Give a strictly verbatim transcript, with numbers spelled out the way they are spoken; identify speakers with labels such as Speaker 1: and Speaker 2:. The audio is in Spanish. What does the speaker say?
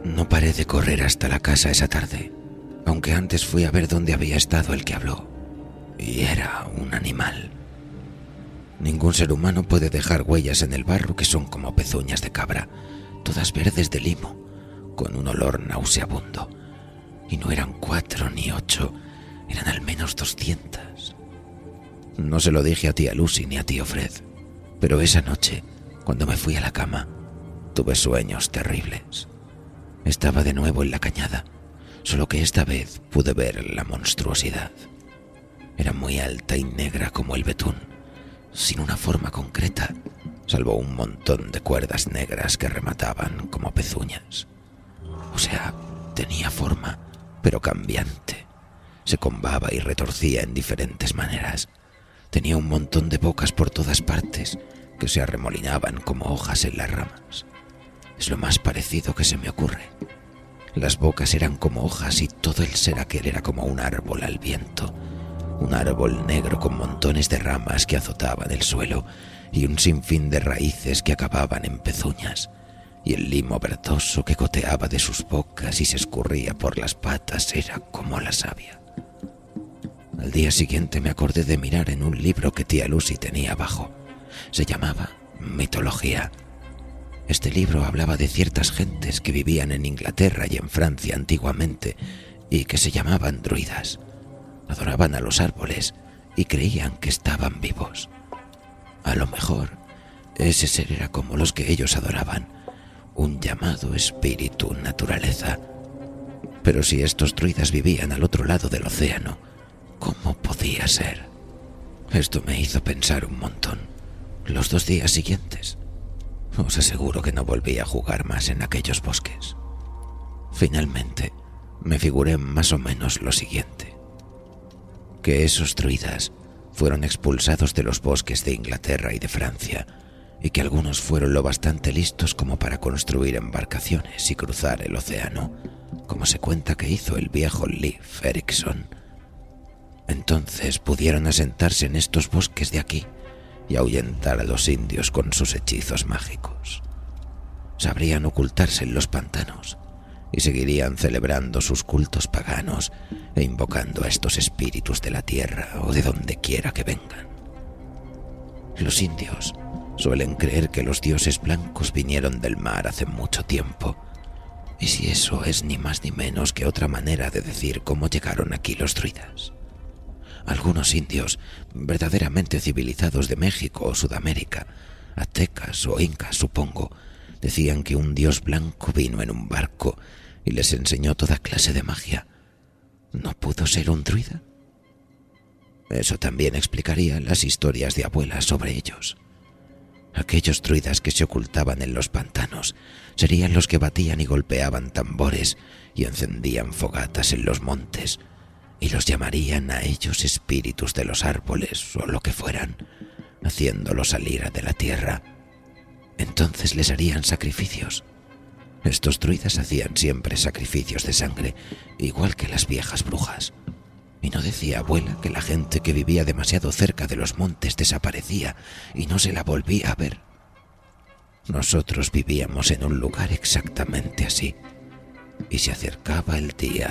Speaker 1: No paré de correr hasta la casa esa tarde, aunque antes fui a ver dónde había estado el que habló. Y era un animal. Ningún ser humano puede dejar huellas en el barro que son como pezuñas de cabra, todas verdes de limo, con un olor nauseabundo. Y no eran cuatro ni ocho, eran al menos doscientas. No se lo dije a tía Lucy ni a tío Fred, pero esa noche, cuando me fui a la cama, tuve sueños terribles. Estaba de nuevo en la cañada, solo que esta vez pude ver la monstruosidad. Era muy alta y negra como el betún, sin una forma concreta, salvo un montón de cuerdas negras que remataban como pezuñas. O sea, tenía forma, pero cambiante. Se combaba y retorcía en diferentes maneras. Tenía un montón de bocas por todas partes que se arremolinaban como hojas en las ramas. Es lo más parecido que se me ocurre. Las bocas eran como hojas y todo el ser aquel era como un árbol al viento. Un árbol negro con montones de ramas que azotaban el suelo y un sinfín de raíces que acababan en pezuñas. Y el limo verdoso que goteaba de sus bocas y se escurría por las patas era como la savia. Al día siguiente me acordé de mirar en un libro que tía Lucy tenía abajo. Se llamaba Mitología. Este libro hablaba de ciertas gentes que vivían en Inglaterra y en Francia antiguamente y que se llamaban druidas. Adoraban a los árboles y creían que estaban vivos. A lo mejor ese ser era como los que ellos adoraban, un llamado espíritu naturaleza. Pero si estos druidas vivían al otro lado del océano, ¿cómo podía ser? Esto me hizo pensar un montón. Los dos días siguientes, os aseguro que no volví a jugar más en aquellos bosques. Finalmente, me figuré más o menos lo siguiente: que esos druidas fueron expulsados de los bosques de Inglaterra y de Francia, y que algunos fueron lo bastante listos como para construir embarcaciones y cruzar el océano, como se cuenta que hizo el viejo Leif Erikson. Entonces pudieron asentarse en estos bosques de aquí y ahuyentar a los indios con sus hechizos mágicos. Sabrían ocultarse en los pantanos y seguirían celebrando sus cultos paganos e invocando a estos espíritus de la tierra o de donde quiera que vengan. Los indios suelen creer que los dioses blancos vinieron del mar hace mucho tiempo, y si eso es ni más ni menos que otra manera de decir cómo llegaron aquí los druidas. Algunos indios verdaderamente civilizados de México o Sudamérica, aztecas o incas supongo, decían que un dios blanco vino en un barco y les enseñó toda clase de magia. ¿No pudo ser un druida? Eso también explicaría las historias de abuelas sobre ellos. Aquellos druidas que se ocultaban en los pantanos serían los que batían y golpeaban tambores y encendían fogatas en los montes, y los llamarían a ellos espíritus de los árboles o lo que fueran, haciéndolos salir de la tierra. Entonces les harían sacrificios. Estos druidas hacían siempre sacrificios de sangre, igual que las viejas brujas. Y no decía abuela que la gente que vivía demasiado cerca de los montes desaparecía y no se la volvía a ver. Nosotros vivíamos en un lugar exactamente así, y se acercaba el día